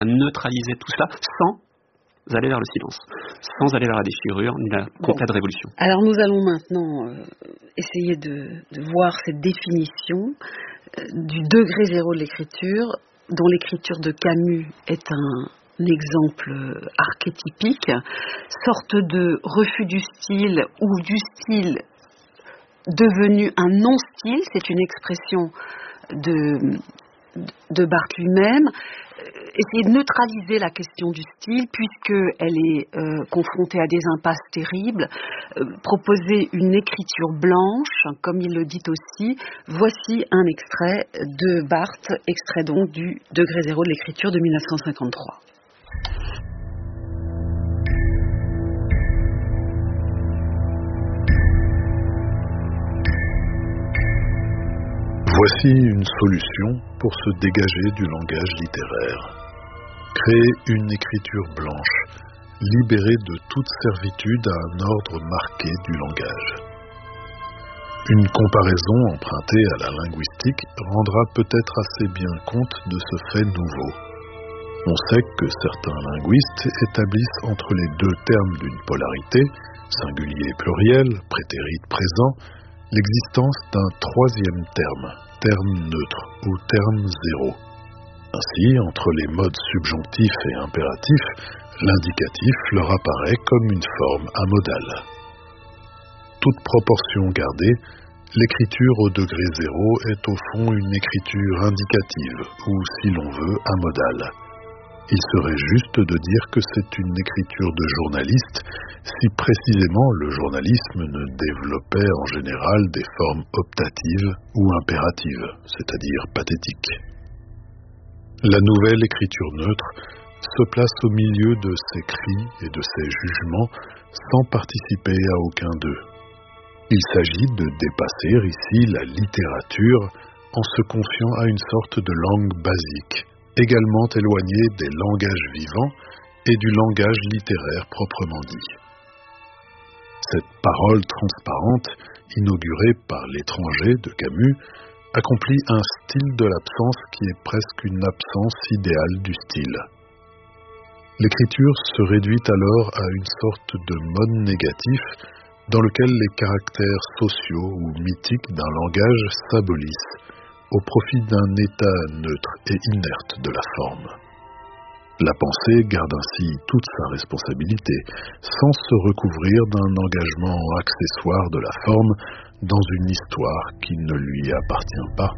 neutraliser tout cela sans aller vers le silence, sans aller vers la déchirure ni la complète révolution. Alors nous allons maintenant essayer de voir cette définition du degré zéro de l'écriture, dont l'écriture de Camus est un exemple archétypique, sorte de refus du style ou du style devenu un non-style. C'est une expression de Barthes lui-même. Essayer de neutraliser la question du style puisqu'elle est confrontée à des impasses terribles, proposer une écriture blanche, comme il le dit aussi. Voici un extrait de Barthes, extrait donc du degré zéro de l'écriture de 1953. Voici une solution pour se dégager du langage littéraire. Créer une écriture blanche, libérée de toute servitude à un ordre marqué du langage. Une comparaison empruntée à la linguistique rendra peut-être assez bien compte de ce fait nouveau. On sait que certains linguistes établissent entre les deux termes d'une polarité, singulier et pluriel, prétérit présent, l'existence d'un troisième terme neutre ou terme zéro. Ainsi, entre les modes subjonctif et impératif, l'indicatif leur apparaît comme une forme amodale. Toute proportion gardée, l'écriture au degré zéro est au fond une écriture indicative, ou si l'on veut, amodale. Il serait juste de dire que c'est une écriture de journaliste, si précisément le journalisme ne développait en général des formes optatives ou impératives, c'est-à-dire pathétiques. La nouvelle écriture neutre se place au milieu de ces cris et de ces jugements sans participer à aucun d'eux. Il s'agit de dépasser ici la littérature en se confiant à une sorte de langue basique, également éloignée des langages vivants et du langage littéraire proprement dit. Cette parole transparente, inaugurée par L'étranger de Camus, accomplit un style de l'absence qui est presque une absence idéale du style. L'écriture se réduit alors à une sorte de mode négatif dans lequel les caractères sociaux ou mythiques d'un langage s'abolissent au profit d'un état neutre et inerte de la forme. La pensée garde ainsi toute sa responsabilité, sans se recouvrir d'un engagement accessoire de la forme dans une histoire qui ne lui appartient pas.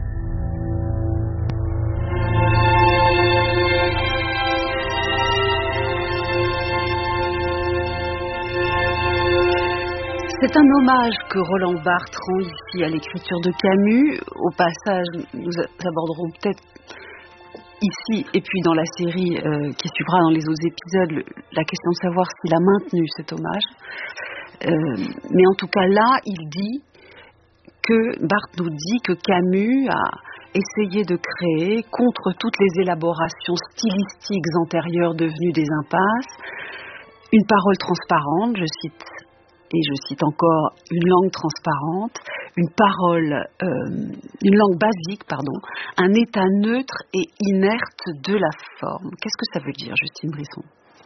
C'est un hommage que Roland Barthes rend ici à l'écriture de Camus. Au passage, nous aborderons peut-être ici et puis dans la série qui suivra dans les autres épisodes la question de savoir s'il a maintenu cet hommage. Mais en tout cas là, il dit que Barthes nous dit que Camus a essayé de créer, contre toutes les élaborations stylistiques antérieures devenues des impasses, une parole transparente, et je cite encore, une langue transparente, une langue basique, un état neutre et inerte de la forme. Qu'est-ce que ça veut dire, Justine Brisson ?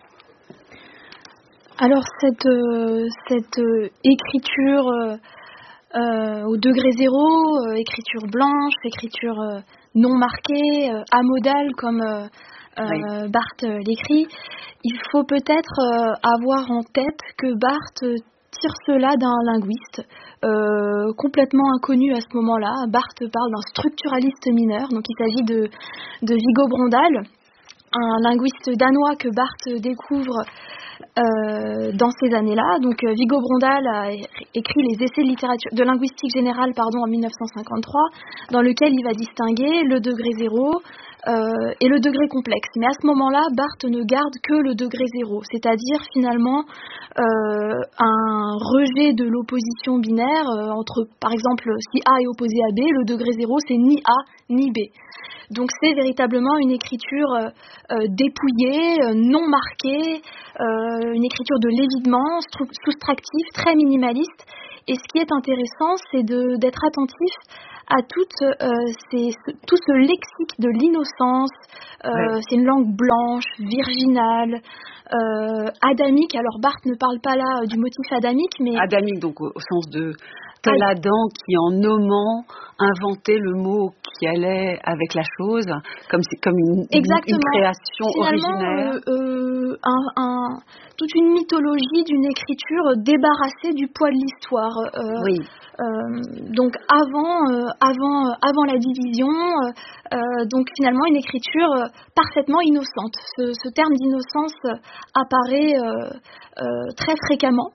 Alors cette écriture au degré zéro, écriture blanche, écriture non marquée, amodale comme Barthes l'écrit, il faut peut-être avoir en tête que Barthes tire cela d'un linguiste complètement inconnu à ce moment-là. Barthes parle d'un structuraliste mineur, donc il s'agit de Viggo Brandal, un linguiste danois que Barthes découvre dans ces années-là. Donc Viggo Brandal a écrit les essais de linguistique générale en 1953, dans lequel il va distinguer le degré zéro et le degré complexe. Mais à ce moment-là, Barthes ne garde que le degré zéro, c'est-à-dire finalement un rejet de l'opposition binaire entre, par exemple, si A est opposé à B, le degré zéro c'est ni A ni B. Donc c'est véritablement une écriture dépouillée, non marquée, une écriture de l'évidement, soustractive, très minimaliste. Et ce qui est intéressant, c'est d'être attentif à tout ce lexique de l'innocence. C'est une langue blanche, virginale, adamique. Alors Barthes ne parle pas là du motif adamique, mais... Adamique, donc au sens de tel Adam qui, en nommant, inventait le mot qui allait avec la chose, comme une création originelle. Toute une mythologie d'une écriture débarrassée du poids de l'histoire. Donc avant la division, donc finalement une écriture parfaitement innocente. Ce terme d'innocence apparaît très fréquemment.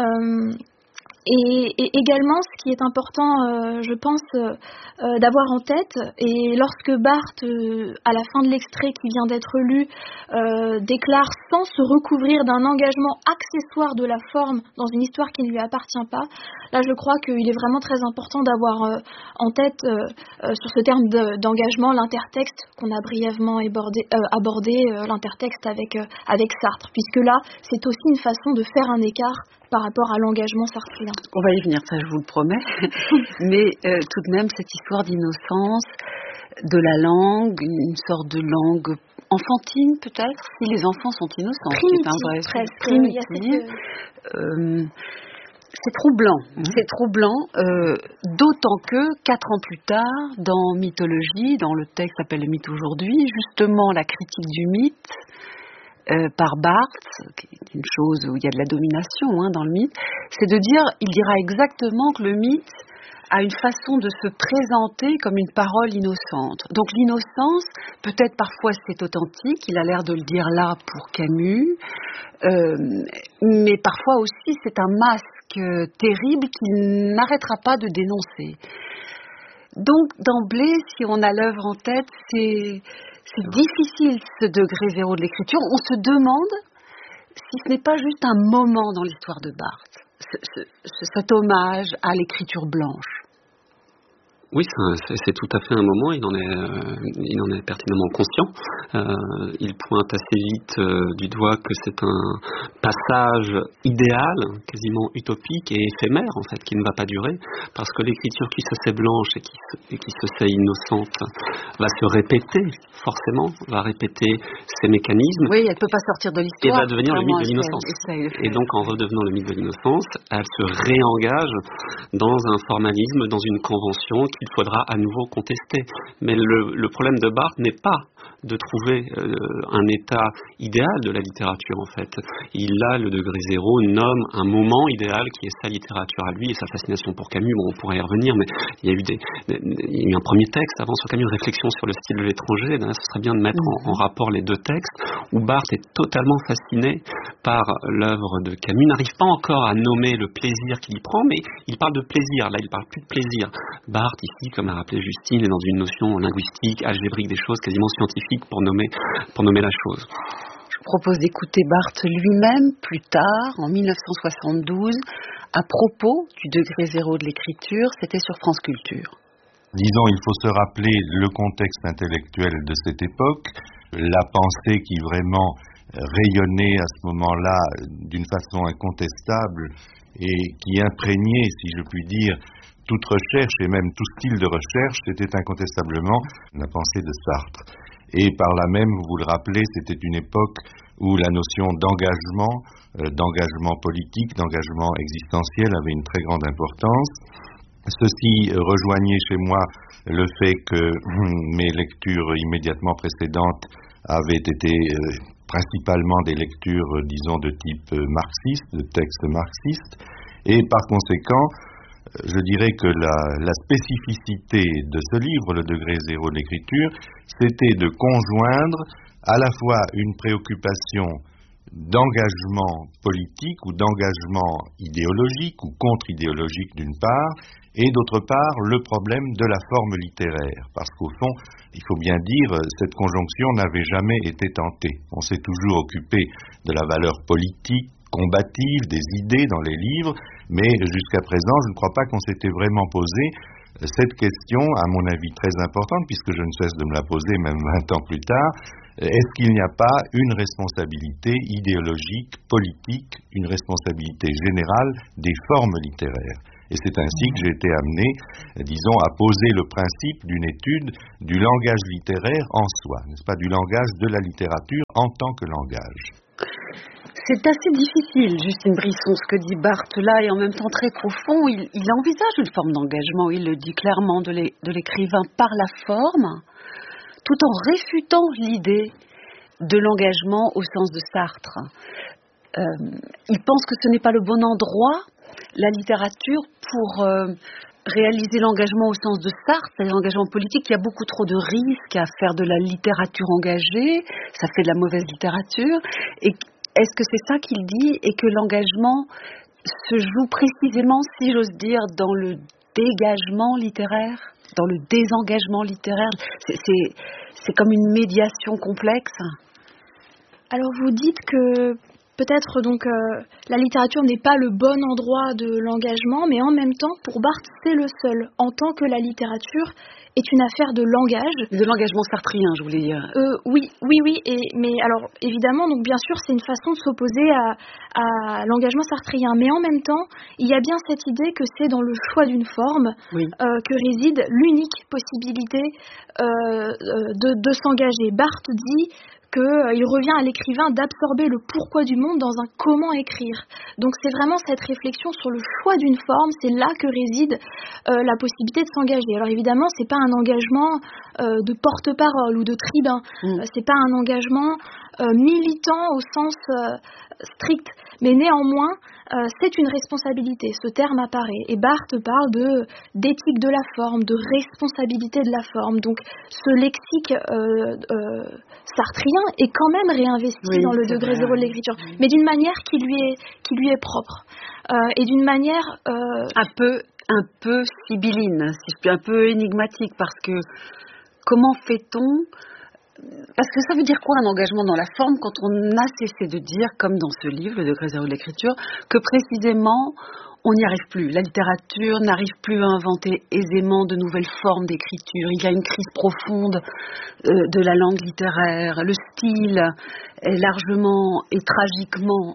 Et également, ce qui est important, je pense, d'avoir en tête, et lorsque Barthes, à la fin de l'extrait qui vient d'être lu, déclare sans se recouvrir d'un engagement accessoire de la forme dans une histoire qui ne lui appartient pas, là je crois qu'il est vraiment très important d'avoir en tête, sur ce terme d'engagement, l'intertexte qu'on a brièvement abordé, l'intertexte avec Sartre, puisque là, c'est aussi une façon de faire un écart par rapport à l'engagement sartrien. On va y venir, ça je vous le promets. Mais tout de même, cette histoire d'innocence, de la langue, une sorte de langue enfantine peut-être, si les enfants sont innocents. Primitive. C'est troublant. C'est troublant, d'autant que 4 ans plus tard, dans Mythologie, dans le texte qui s'appelle Le mythe aujourd'hui, justement la critique du mythe, par Barthes, qui est une chose où il y a de la domination dans le mythe, c'est de dire, il dira exactement que le mythe a une façon de se présenter comme une parole innocente. Donc l'innocence, peut-être parfois c'est authentique, il a l'air de le dire là pour Camus, mais parfois aussi c'est un masque terrible qu'il n'arrêtera pas de dénoncer. Donc d'emblée, si on a l'œuvre en tête, c'est difficile ce degré zéro de l'écriture. On se demande si ce n'est pas juste un moment dans l'histoire de Barthes, cet hommage à l'écriture blanche. Oui, c'est tout à fait un moment, il en est pertinemment conscient. Il pointe assez vite du doigt que c'est un passage idéal, quasiment utopique et éphémère en fait, qui ne va pas durer, parce que l'écriture qui se sait blanche et qui se sait innocente va se répéter, forcément, va répéter ses mécanismes. Oui, elle ne peut pas sortir de l'histoire. Et va devenir le mythe de l'innocence. Et donc, en redevenant le mythe de l'innocence, elle se réengage dans un formalisme, dans une convention qu'il faudra à nouveau contester. Mais le problème de Barthes n'est pas de trouver un état idéal de la littérature, en fait. Il a, le degré zéro, nomme un moment idéal qui est sa littérature à lui et sa fascination pour Camus. Bon, on pourrait y revenir, mais il y a eu un premier texte avant sur Camus, une réflexion sur le style de l'étranger. Ce serait bien de mettre en rapport les deux textes, où Barthes est totalement fasciné par l'œuvre de Camus, n'arrive pas encore à nommer le plaisir qu'il y prend, mais il parle de plaisir. Là, il parle plus de plaisir. Barthes, ici, comme a rappelé Justine, est dans une notion linguistique, algébrique des choses, quasiment scientifique pour nommer la chose. Je propose d'écouter Barthes lui-même plus tard, en 1972, à propos du degré zéro de l'écriture. C'était sur France Culture. Disons, il faut se rappeler le contexte intellectuel de cette époque, la pensée qui vraiment rayonnait à ce moment-là d'une façon incontestable et qui imprégnait, si je puis dire, toute recherche et même tout style de recherche, c'était incontestablement la pensée de Sartre. Et par là même, vous vous le rappelez, c'était une époque où la notion d'engagement politique, d'engagement existentiel avait une très grande importance. Ceci rejoignait chez moi le fait que mes lectures immédiatement précédentes avaient été principalement des lectures, disons, de type marxiste, de textes marxistes, et par conséquent, je dirais que la spécificité de ce livre, Le degré zéro de l'écriture, c'était de conjoindre à la fois une préoccupation d'engagement politique ou d'engagement idéologique ou contre-idéologique d'une part, et d'autre part le problème de la forme littéraire. Parce qu'au fond, il faut bien dire, cette conjonction n'avait jamais été tentée. On s'est toujours occupé de la valeur politique, combative, des idées dans les livres, mais jusqu'à présent, je ne crois pas qu'on s'était vraiment posé cette question, à mon avis très importante, puisque je ne cesse de me la poser même 20 ans plus tard, est-ce qu'il n'y a pas une responsabilité idéologique, politique, une responsabilité générale des formes littéraires ? Et c'est ainsi que j'ai été amené, disons, à poser le principe d'une étude du langage littéraire en soi, n'est-ce pas, du langage de la littérature en tant que langage. C'est assez difficile, Justine Brisson, ce que dit Barthes là, et en même temps très profond. Il envisage une forme d'engagement, il le dit clairement, de l'écrivain par la forme, tout en réfutant l'idée de l'engagement au sens de Sartre. Il pense que ce n'est pas le bon endroit, la littérature, pour réaliser l'engagement au sens de Sartre, c'est-à-dire l'engagement politique. Il y a beaucoup trop de risques à faire de la littérature engagée, ça fait de la mauvaise littérature. Et est-ce que c'est ça qu'il dit, et que l'engagement se joue précisément, si j'ose dire, dans le dégagement littéraire, dans le désengagement littéraire? C'est comme une médiation complexe. Alors vous dites que peut-être donc la littérature n'est pas le bon endroit de l'engagement, mais en même temps, pour Barthes, c'est le seul. En tant que la littérature est une affaire de langage. De l'engagement sartrien, je voulais dire. Oui. Mais alors, évidemment, donc bien sûr, c'est une façon de s'opposer à l'engagement sartrien. Mais en même temps, il y a bien cette idée que c'est dans le choix d'une forme que réside l'unique possibilité de s'engager. Barthes dit qu'il revient à l'écrivain d'absorber le pourquoi du monde dans un comment écrire. Donc c'est vraiment cette réflexion sur le choix d'une forme, c'est là que réside la possibilité de s'engager. Alors évidemment, c'est pas un engagement de porte-parole ou de tribun, c'est pas un engagement militant au sens strict, mais néanmoins c'est une responsabilité, ce terme apparaît, et Barthes parle d'éthique de la forme, de responsabilité de la forme. Donc ce lexique sartrien est quand même réinvesti dans le degré zéro de l'écriture, mais d'une manière qui lui est propre, et d'une manière un peu sibylline, un peu énigmatique, parce que comment fait-on? Parce que ça veut dire quoi un engagement dans la forme quand on a cessé de dire, comme dans ce livre, Le degré zéro de l'écriture, que précisément on n'y arrive plus. La littérature n'arrive plus à inventer aisément de nouvelles formes d'écriture. Il y a une crise profonde de la langue littéraire. Le style est largement et tragiquement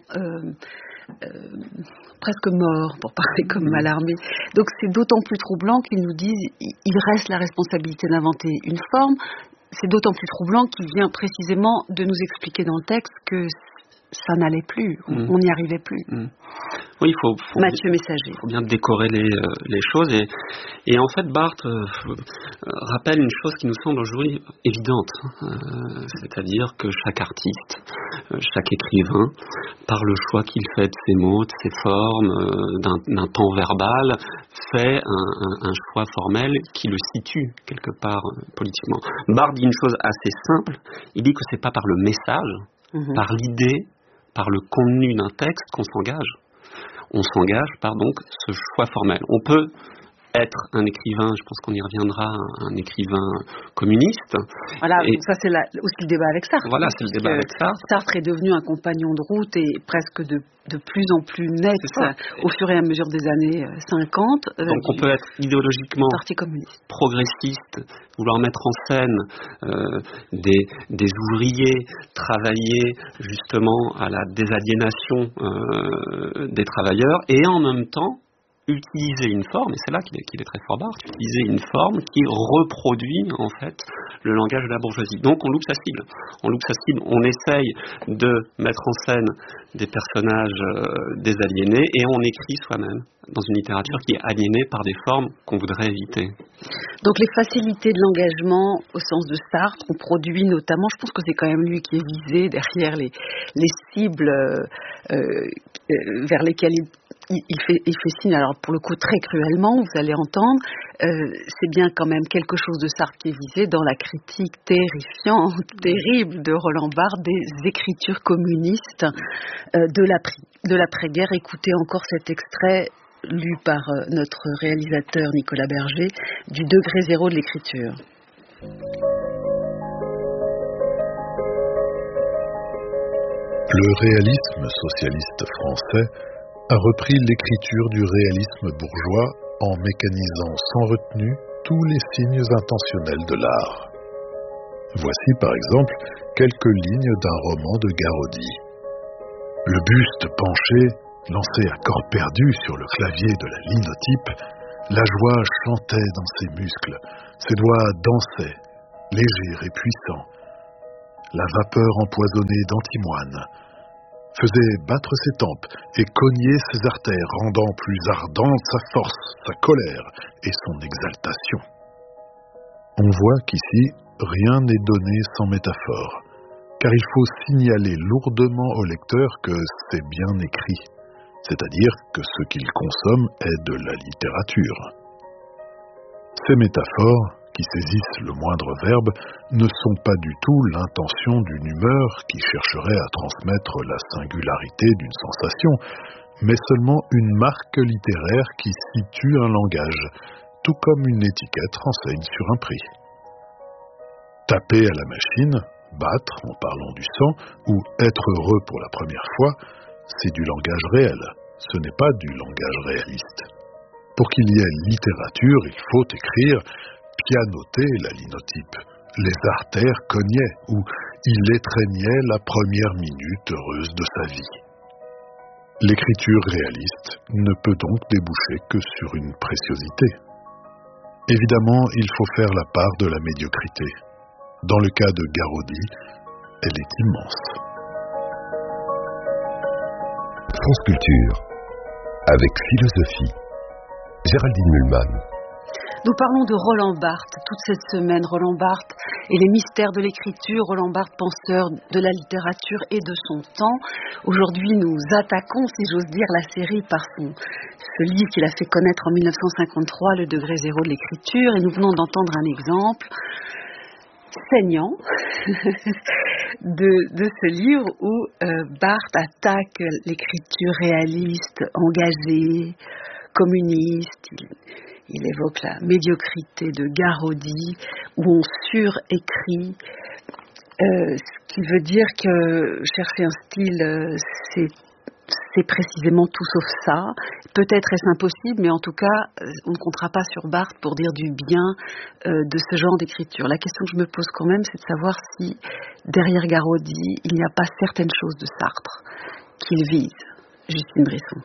presque mort, pour parler comme Mallarmé. Donc c'est d'autant plus troublant qu'ils nous disent il reste la responsabilité d'inventer une forme. C'est d'autant plus troublant qu'il vient précisément de nous expliquer dans le texte que ça n'allait plus, on n'y arrivait plus. Oui, il faut Mathieu Messager. Il faut bien décorer les choses. Et en fait, Barthes rappelle une chose qui nous semble aujourd'hui évidente. C'est-à-dire que chaque artiste, chaque écrivain, par le choix qu'il fait de ses mots, de ses formes, d'un temps verbal, fait un choix formel qui le situe quelque part politiquement. Barthes dit une chose assez simple. Il dit que c'est pas par le message, par l'idée, par le contenu d'un texte qu'on s'engage. On s'engage par donc ce choix formel. On peut être un écrivain, je pense qu'on y reviendra, un écrivain communiste. Voilà, et ça c'est aussi le débat avec Sartre. Voilà, c'est le débat avec Sartre. Sartre est devenu un compagnon de route et presque de plus en plus net au fur et à mesure des années 50. Donc on peut être idéologiquement progressiste, vouloir mettre en scène des ouvriers, travailler justement à la désaliénation des travailleurs, et en même temps utiliser une forme, et c'est là qu'il est très fort Barthes, utiliser une forme qui reproduit en fait le langage de la bourgeoisie. Donc on loupe sa cible. On essaye de mettre en scène des personnages désaliénés, et on écrit soi-même dans une littérature qui est aliénée par des formes qu'on voudrait éviter. Donc les facilités de l'engagement au sens de Sartre ont produit notamment, je pense que c'est quand même lui qui est visé derrière les cibles vers lesquelles il fait signe, alors pour le coup très cruellement, vous allez entendre, c'est bien quand même quelque chose de Sartre qui est visé dans la critique terrifiante, terrible de Roland Barthes des écritures communistes de l'après-guerre. Écoutez encore cet extrait lu par notre réalisateur Nicolas Berger du degré zéro de l'écriture. Le réalisme socialiste français a repris l'écriture du réalisme bourgeois en mécanisant sans retenue tous les signes intentionnels de l'art. Voici par exemple quelques lignes d'un roman de Garaudy. Le buste penché Lancée à corps perdu sur le clavier de la linotype, la joie chantait dans ses muscles, ses doigts dansaient, légers et puissants. La vapeur empoisonnée d'antimoine faisait battre ses tempes et cogner ses artères, rendant plus ardente sa force, sa colère et son exaltation. On voit qu'ici, rien n'est donné sans métaphore, car il faut signaler lourdement au lecteur que c'est bien écrit, c'est-à-dire que ce qu'il consomme est de la littérature. Ces métaphores, qui saisissent le moindre verbe, ne sont pas du tout l'intention d'une humeur qui chercherait à transmettre la singularité d'une sensation, mais seulement une marque littéraire qui situe un langage, tout comme une étiquette renseigne sur un prix. Taper à la machine, battre en parlant du sang, ou être heureux pour la première fois, c'est du langage réel, ce n'est pas du langage réaliste. Pour qu'il y ait littérature, il faut écrire, pianoter la linotype. Les artères cognaient, ou il étreignait la première minute heureuse de sa vie. L'écriture réaliste ne peut donc déboucher que sur une préciosité. Évidemment, il faut faire la part de la médiocrité. Dans le cas de Garaudy, elle est immense. France Culture, avec philosophie. Géraldine Mühlmann. Nous parlons de Roland Barthes toute cette semaine. Roland Barthes et les mystères de l'écriture. Roland Barthes, penseur de la littérature et de son temps. Aujourd'hui, nous attaquons, si j'ose dire, la série par ce livre qu'il a fait connaître en 1953, Le degré zéro de l'écriture. Et nous venons d'entendre un exemple saignant de ce livre où Barthes attaque l'écriture réaliste, engagée, communiste. Il évoque la médiocrité de Garaudy, où on surécrit, ce qui veut dire que chercher un style, c'est précisément tout sauf ça. Peut-être est-ce impossible, mais en tout cas, on ne comptera pas sur Barthes pour dire du bien de ce genre d'écriture. La question que je me pose quand même, c'est de savoir si, derrière Garaudy, il n'y a pas certaines choses de Sartre qu'il vise. Justine Brisson.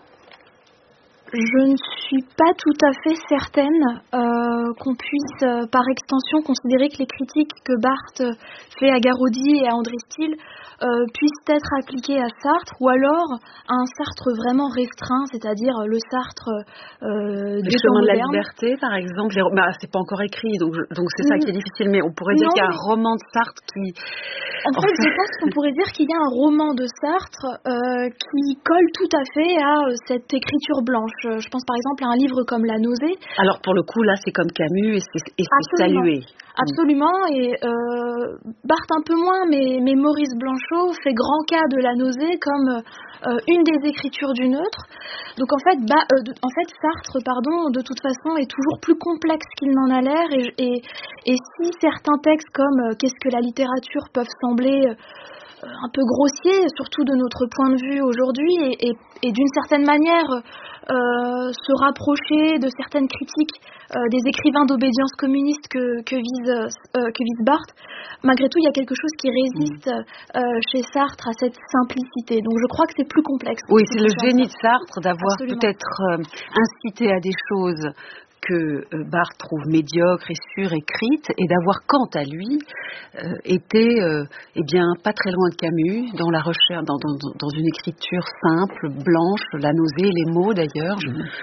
Je ne suis pas tout à fait certaine qu'on puisse, par extension, considérer que les critiques que Barthes fait à Garaudy et à André Stille puissent être appliquées à Sartre, ou alors à un Sartre vraiment restreint, c'est-à-dire le Sartre du temps chemin de la moderne. liberté, par exemple. C'est pas encore écrit, donc c'est ça qui est difficile, mais on pourrait dire qu'il y a un roman de Sartre qui... En fait, je pense qu'on pourrait dire qu'il y a un roman de Sartre qui colle tout à fait à cette écriture blanche. Je pense par exemple à un livre comme La nausée. Alors pour le coup, là, c'est comme Camus et c'est salué. Absolument, et Barthes un peu moins, mais Maurice Blanchot fait grand cas de La nausée comme une des écritures du neutre. Donc en fait, Sartre, de toute façon, est toujours plus complexe qu'il n'en a l'air, et si certains textes comme Qu'est-ce que la littérature peuvent sembler un peu grossiers, surtout de notre point de vue aujourd'hui, et d'une certaine manière se rapprocher de certaines critiques des écrivains d'obédience communiste que vise Barthes. Malgré tout, il y a quelque chose qui résiste chez Sartre à cette simplicité. Donc je crois que c'est plus complexe. Oui, c'est le génie de Sartre d'avoir Absolument. peut-être incité à des choses que Barthes trouve médiocre et surécrite, et d'avoir, quant à lui, été pas très loin de Camus, dans la recherche, dans une écriture simple, blanche, La nausée, les mots d'ailleurs.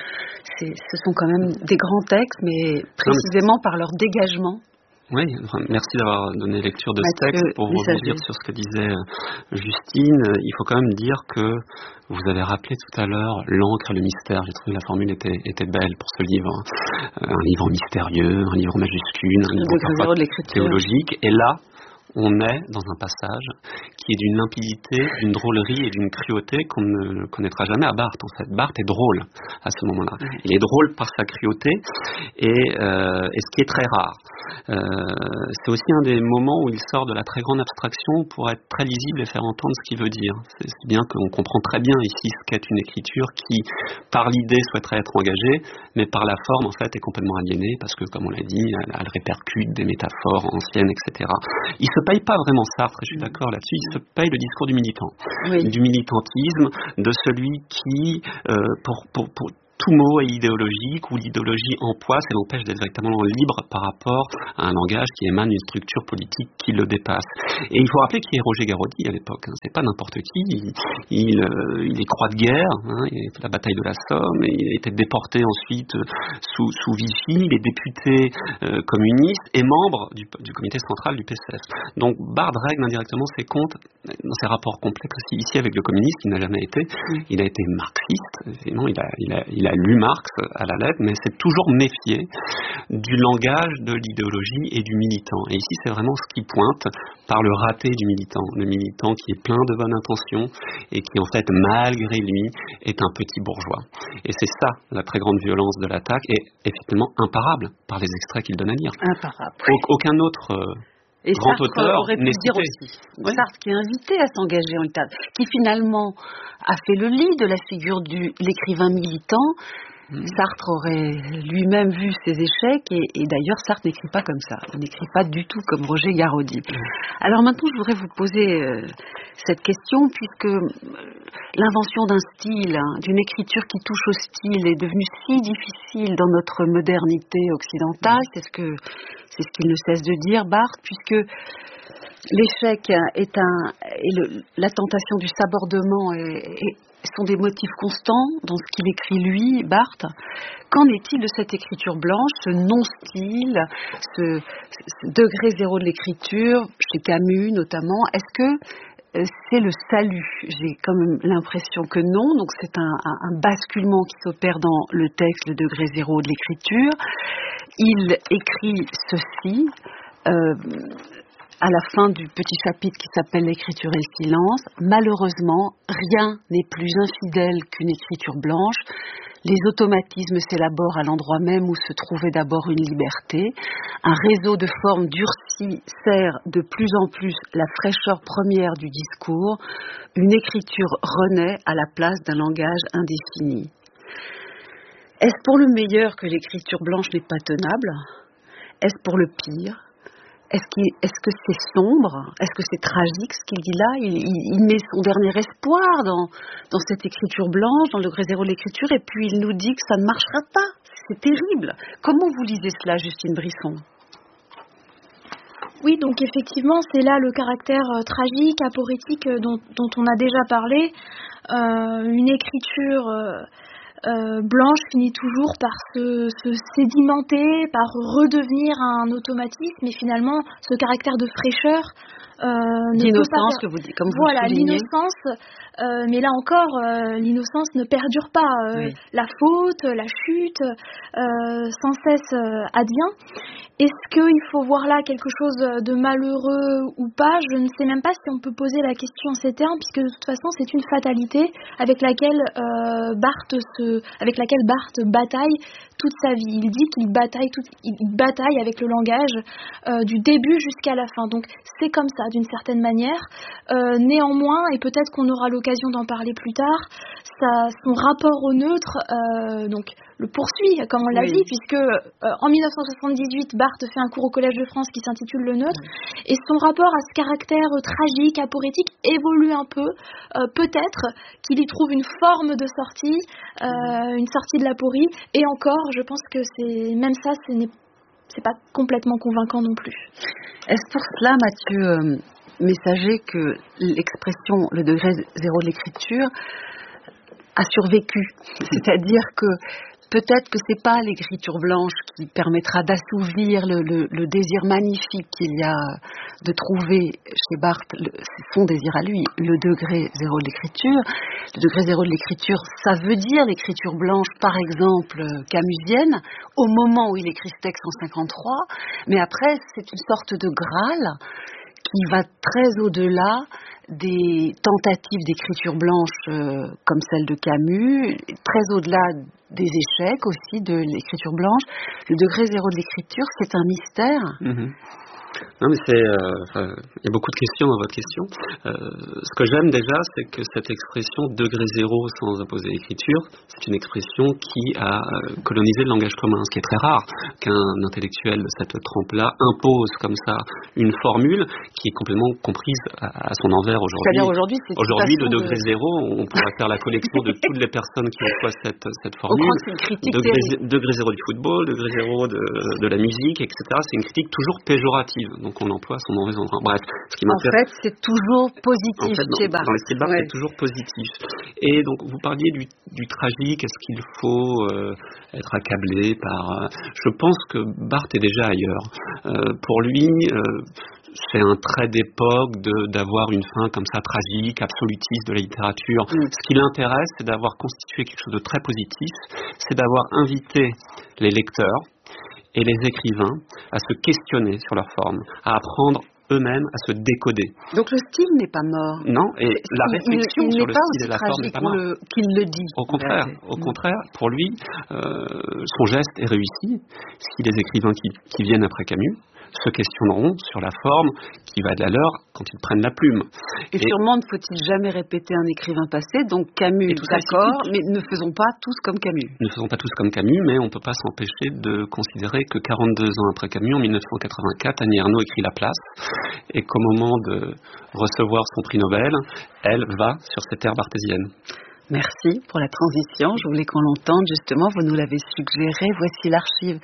Ce sont quand même des grands textes, mais précisément par leur dégagement. Oui, merci d'avoir donné lecture de ce texte. Pour rebondir sur ce que disait Justine, il faut quand même dire que vous avez rappelé tout à l'heure l'encre et le mystère. J'ai trouvé que la formule était belle pour ce livre. Un livre mystérieux, un livre majuscule, un livre de l'écriture théologique. Et là, on est dans un passage qui est d'une limpidité, d'une drôlerie et d'une cruauté qu'on ne connaîtra jamais à Barthes. En fait, Barthes est drôle à ce moment-là. Il est drôle par sa cruauté, et ce qui est très rare. C'est aussi un des moments où il sort de la très grande abstraction pour être très lisible et faire entendre ce qu'il veut dire. C'est bien qu'on comprend très bien ici ce qu'est une écriture qui, par l'idée, souhaiterait être engagée, mais par la forme, en fait, est complètement aliénée, parce que, comme on l'a dit, elle répercute des métaphores anciennes, etc. Il se paye pas vraiment Sartre, je suis d'accord là-dessus, il se paye le discours du militant, du militantisme, de celui qui, pour tout mot est idéologique, ou l'idéologie empoise et l'empêche d'être véritablement libre par rapport à un langage qui émane d'une structure politique qui le dépasse. Et il faut rappeler qui est Roger Garaudy à l'époque. C'est pas n'importe qui. Il est croix de guerre. Il a fait la bataille de la Somme. Il a été déporté ensuite sous Vichy. Il est député communiste et membre du comité central du PCF. Donc Barthes règle indirectement ses comptes dans ses rapports complexes aussi ici avec le communisme. Il n'a jamais été. Il a été marxiste. Évidemment, il a lu Marx à la lettre, mais s'est toujours méfié du langage de l'idéologie et du militant. Et ici, c'est vraiment ce qui pointe par le raté du militant. Le militant qui est plein de bonnes intentions et qui, en fait, malgré lui, est un petit bourgeois. Et c'est ça, la très grande violence de l'attaque, et effectivement imparable par les extraits qu'il donne à lire. Imparable. Aucun autre... Et grand Sartre auteur aurait pu dire aussi. Sartre qui est invité à s'engager en littérature, qui finalement a fait le lit de la figure de l'écrivain militant. Sartre aurait lui-même vu ses échecs et d'ailleurs Sartre n'écrit pas comme ça. Il n'écrit pas du tout comme Roger Garaudy. Alors maintenant je voudrais vous poser cette question puisque l'invention d'un style, d'une écriture qui touche au style est devenue si difficile dans notre modernité occidentale. C'est ce qu'il ne cesse de dire Barthes, puisque l'échec et la tentation du sabordement sont des motifs constants dans ce qu'il écrit lui, Barthes. Qu'en est-il de cette écriture blanche, ce non-style, ce degré zéro de l'écriture, chez Camus notamment? Est-ce que c'est le salut? J'ai quand même l'impression que non, donc c'est un basculement qui s'opère dans le texte, le degré zéro de l'écriture. Il écrit ceci à la fin du petit chapitre qui s'appelle l'écriture et le silence. Malheureusement, rien n'est plus infidèle qu'une écriture blanche. Les automatismes s'élaborent à l'endroit même où se trouvait d'abord une liberté. Un réseau de formes durcies sert de plus en plus la fraîcheur première du discours. Une écriture renaît à la place d'un langage indéfini. Est-ce pour le meilleur que l'écriture blanche n'est pas tenable? Est-ce pour le pire? Est-ce que c'est sombre? Est-ce que c'est tragique ce qu'il dit là? Il met son dernier espoir dans cette écriture blanche, dans le degré zéro de l'écriture, et puis il nous dit que ça ne marchera pas. C'est terrible. Comment vous lisez cela, Justine Brisson? Oui, donc effectivement, c'est là le caractère tragique, aporétique dont on a déjà parlé. Une écriture... blanche finit toujours par se sédimenter, par redevenir un automatisme, et finalement ce caractère de fraîcheur l'innocence que vous dites, comme vous le soulignez. L'innocence, mais là encore l'innocence ne perdure pas, la faute, la chute sans cesse advient. Est-ce qu'il faut voir là quelque chose de malheureux ou pas? Je ne sais même pas si on peut poser la question en ces termes, puisque de toute façon c'est une fatalité avec laquelle Barthes bataille toute sa vie. Il dit qu'il bataille avec le langage du début jusqu'à la fin. Donc c'est comme ça d'une certaine manière. Néanmoins, et peut-être qu'on aura l'occasion d'en parler plus tard, son rapport au neutre donc le poursuit, comme on l'a dit, puisque en 1978, Barthes fait un cours au Collège de France qui s'intitule Le Neutre, et son rapport à ce caractère tragique, aporétique, évolue un peu. Peut-être qu'il y trouve une forme de sortie, une sortie de l'aporie, et encore, je pense que même ça, c'est pas complètement convaincant non plus. Est-ce pour cela, Mathieu Messager, que l'expression le degré zéro de l'écriture a survécu? C'est-à-dire que peut-être que c'est pas l'écriture blanche qui permettra d'assouvir le désir magnifique qu'il y a de trouver chez Barthes, son désir à lui, le degré zéro de l'écriture. Le degré zéro de l'écriture, ça veut dire l'écriture blanche, par exemple, camusienne, au moment où il écrit ce texte en 1953, mais après, c'est une sorte de Graal qui va très au-delà des tentatives d'écriture blanche comme celle de Camus, très au-delà des échecs aussi de l'écriture blanche. Le degré zéro de l'écriture, c'est un mystère. Non, mais il y a beaucoup de questions dans votre question. Ce que j'aime déjà, c'est que cette expression degré zéro sans opposer l'écriture, c'est une expression qui a colonisé le langage commun, ce qui est très rare qu'un intellectuel de cette trempe-là impose comme ça une formule qui est complètement comprise à son envers aujourd'hui. C'est-à-dire aujourd'hui, le degré zéro, on pourra faire la collection de toutes les personnes qui emploient cette formule. On croit que c'est une critique degré zéro du football, degré zéro de la musique, etc. C'est une critique toujours péjorative. Donc on l'emploie à son mauvais endroit. Bref, ce qui m'intéresse. En fait, c'est toujours positif chez Barthes. Dans l'esprit de Barthes, c'est toujours positif. Et donc, vous parliez du tragique. Est-ce qu'il faut être accablé par... Je pense que Barthes est déjà ailleurs. Pour lui... c'est un trait d'époque d'avoir une fin comme ça tragique, absolutiste de la littérature. Ce qui l'intéresse, c'est d'avoir constitué quelque chose de très positif, c'est d'avoir invité les lecteurs et les écrivains à se questionner sur leur forme, à apprendre eux-mêmes à se décoder. Donc le style n'est pas mort. Non, et la réflexion sur le style et la forme n'est pas mort. Qu'il le dit. Au contraire, pour lui, son geste est réussi. Si les écrivains qui viennent après Camus se questionneront sur la forme qui va de la leur quand ils prennent la plume. Et sûrement ne faut-il jamais répéter un écrivain passé, donc Camus, d'accord, mais ne faisons pas tous comme Camus. Ne faisons pas tous comme Camus, mais on ne peut pas s'empêcher de considérer que 42 ans après Camus, en 1984, Annie Ernaux écrit La Place, et qu'au moment de recevoir son prix Nobel, elle va sur cette terre barthésienne. Merci pour la transition, je voulais qu'on l'entende justement, vous nous l'avez suggéré, voici l'archive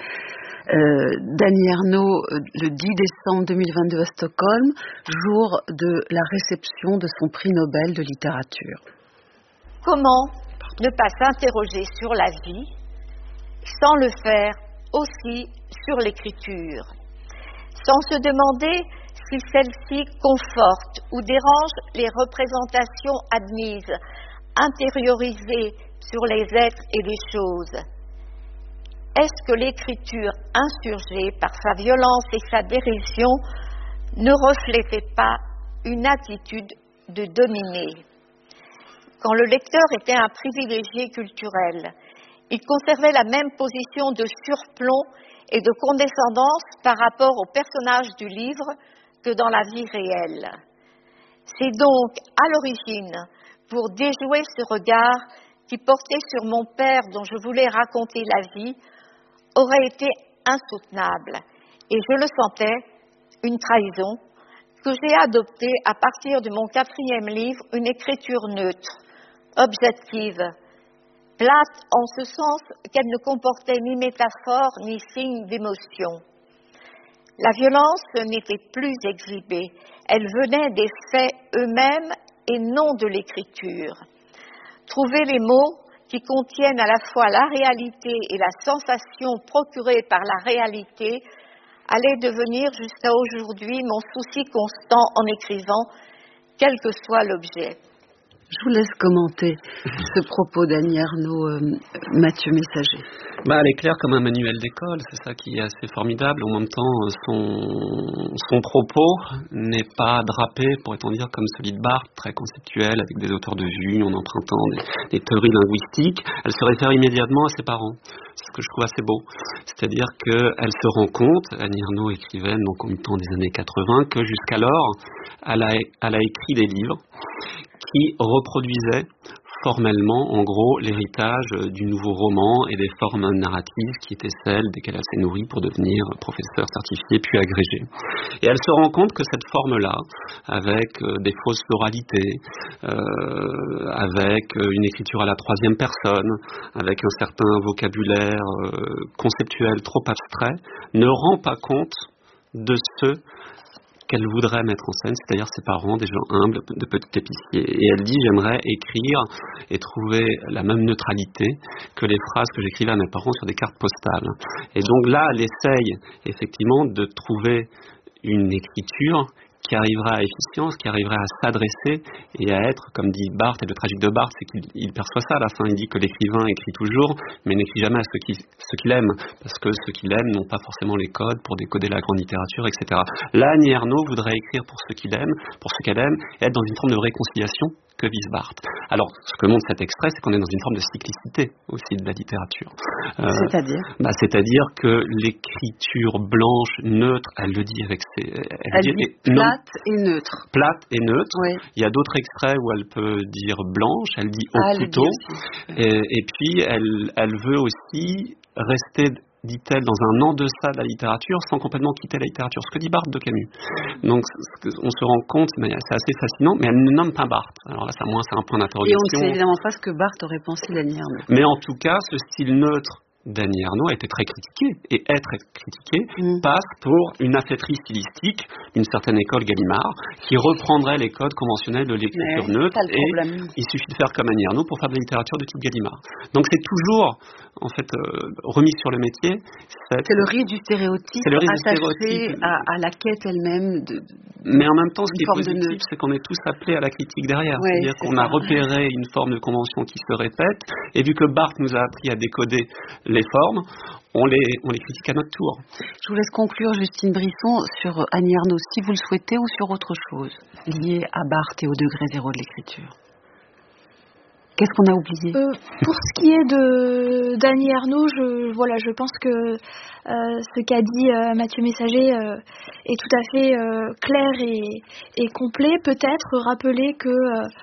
d'Annie Ernaux le 10 décembre 2022 à Stockholm, jour de la réception de son prix Nobel de littérature. Comment ne pas s'interroger sur la vie sans le faire aussi sur l'écriture, sans se demander si celle-ci conforte ou dérange les représentations admises, intériorisées sur les êtres et les choses. Est-ce que l'écriture insurgée par sa violence et sa dérision ne reflétait pas une attitude de dominer? Quand le lecteur était un privilégié culturel, il conservait la même position de surplomb et de condescendance par rapport aux personnages du livre que dans la vie réelle. C'est donc à l'origine pour déjouer ce regard qui portait sur mon père dont je voulais raconter la vie aurait été insoutenable, et je le sentais, une trahison, que j'ai adoptée à partir de mon 4e livre, une écriture neutre, objective, plate en ce sens qu'elle ne comportait ni métaphore ni signe d'émotion. La violence n'était plus exhibée, elle venait des faits eux-mêmes et non de l'écriture. Trouver les mots qui contiennent à la fois la réalité et la sensation procurée par la réalité, allait devenir jusqu'à aujourd'hui mon souci constant en écrivant, quel que soit l'objet. Je vous laisse commenter ce propos d'Annie Ernaux, Mathieu Messager. Elle est claire comme un manuel d'école, c'est ça qui est assez formidable. En même temps, son propos n'est pas drapé, pourrait-on dire, comme celui de Barthes, très conceptuel, avec des auteurs de vue, en empruntant des théories linguistiques. Elle se réfère immédiatement à ses parents, ce que je trouve assez beau. C'est-à-dire qu'elle se rend compte, Annie Ernaux écrivaine, donc en même temps des années 80, que jusqu'alors, elle a écrit des livres qui reproduisait formellement, en gros, l'héritage du nouveau roman et des formes narratives qui étaient celles desquelles elle s'est nourrie pour devenir professeur certifié puis agrégé. Et elle se rend compte que cette forme-là, avec des fausses pluralités, avec une écriture à la 3e personne, avec un certain vocabulaire conceptuel trop abstrait, ne rend pas compte de ceux qu'elle voudrait mettre en scène, c'est-à-dire ses parents, des gens humbles, de petits épiciers. Et elle dit, j'aimerais écrire et trouver la même neutralité que les phrases que j'écrivais à mes parents sur des cartes postales. Et donc là, elle essaye effectivement de trouver une écriture qui arrivera à efficience, qui arrivera à s'adresser et à être, comme dit Barthes, et le tragique de Barthes, c'est qu'il perçoit ça à la fin, il dit que l'écrivain écrit toujours, mais n'écrit jamais à ceux qu'il aime, parce que ceux qu'il aime n'ont pas forcément les codes pour décoder la grande littérature, etc. Là, Annie Ernaux voudrait écrire pour ceux qu'il aime, pour ceux qu'elle aime, et être dans une forme de réconciliation que vise Barthes. Alors, ce que montre cet extrait, c'est qu'on est dans une forme de cyclicité aussi de la littérature. C'est-à-dire que l'écriture blanche, neutre, elle le dit avec ses... Elle dit plate et neutre. Plate et neutre. Oui. Il y a d'autres extraits où elle peut dire blanche, elle dit au couteau. Et puis, elle veut aussi rester, dit-elle, dans un en-deçà de la littérature sans complètement quitter la littérature. Ce que dit Barthes de Camus. Donc, on se rend compte, mais c'est assez fascinant, mais elle ne nomme pas Barthes. Alors là, c'est un point d'interrogation. Et on ne sait évidemment pas ce que Barthes aurait pensé d'Annie Ernaux. Mais en tout cas, ce style neutre d'Annie Ernaux a été très critiqué, et est très critiqué, passe pour une affaîtrie stylistique d'une certaine école Gallimard, qui reprendrait les codes conventionnels de l'écriture neutre, et il suffit de faire comme Annie Ernaux pour faire de la littérature de type Gallimard. Donc c'est toujours, en fait, remis sur le métier. C'est le risque du stéréotype attaché à la quête elle-même. Mais en même temps, ce qui est positif, c'est qu'on est tous appelés à la critique derrière. C'est-à-dire qu'on a repéré une forme de convention qui se répète, et vu que Barthes nous a appris à décoder les formes, on les critique à notre tour. Je vous laisse conclure, Justine Brisson, sur Annie Ernaux, si vous le souhaitez, ou sur autre chose lié à Barthes et au degré zéro de l'écriture. Qu'est-ce qu'on a oublié? Pour ce qui est d'Annie Ernaux, je pense que ce qu'a dit Mathieu Messager est tout à fait clair et complet. Peut-être rappeler que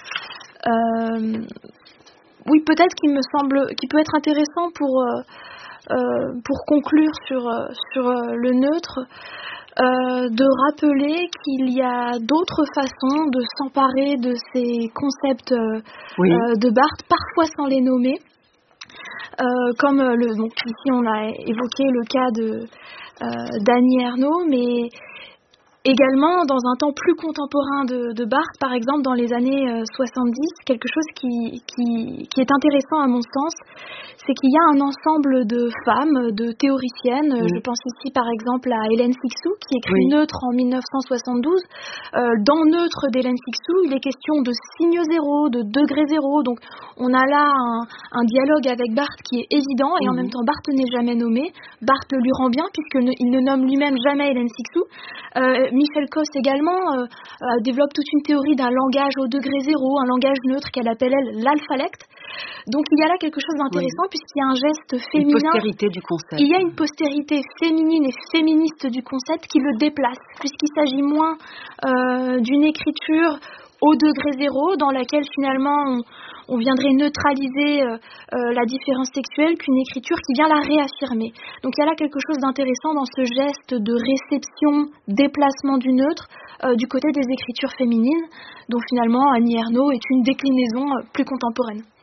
oui, peut-être qu'il peut être intéressant pour conclure sur le neutre, de rappeler qu'il y a d'autres façons de s'emparer de ces concepts de Barthes, parfois sans les nommer, comme donc ici on a évoqué le cas d'Annie Ernaux, mais également, dans un temps plus contemporain de Barthes, par exemple dans les années 70, quelque chose qui est intéressant à mon sens, c'est qu'il y a un ensemble de femmes, de théoriciennes. Je pense ici par exemple à Hélène Cixous, qui écrit Neutre en 1972. Dans Neutre d'Hélène Cixous, il est question de signe zéro, de degré zéro. Donc on a là un dialogue avec Barthes qui est évident, et en même temps Barthes n'est jamais nommé. Barthes le lui rend bien, puisqu'il ne nomme lui-même jamais Hélène Cixous. Michel Cosse également développe toute une théorie d'un langage au degré zéro, un langage neutre qu'elle appelle, elle, l'alphalecte. Donc il y a là quelque chose d'intéressant, puisqu'il y a un geste féminin. Une postérité du concept. Il y a une postérité féminine et féministe du concept qui le déplace, puisqu'il s'agit moins d'une écriture au degré zéro, dans laquelle finalement on viendrait neutraliser la différence sexuelle, qu'une écriture qui vient la réaffirmer. Donc il y a là quelque chose d'intéressant dans ce geste de réception, déplacement du neutre du côté des écritures féminines, dont finalement Annie Ernaux est une déclinaison plus contemporaine.